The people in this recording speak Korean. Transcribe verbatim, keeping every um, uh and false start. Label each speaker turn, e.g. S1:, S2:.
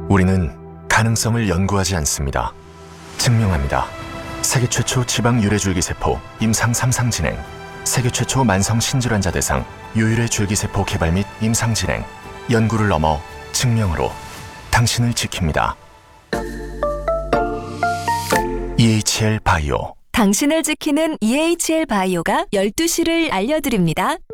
S1: 우리는 가능성을 연구하지 않습니다. 증명합니다. 세계 최초 지방 유래줄기세포 임상 삼 상 진행, 세계 최초 만성 신질환자 대상 유일의 줄기세포 개발 및 임상 진행, 연구를 넘어 증명으로 당신을 지킵니다. 이에이치엘 바이오.
S2: 당신을 지키는 이에이치엘 바이오가 열두 시를 알려드립니다.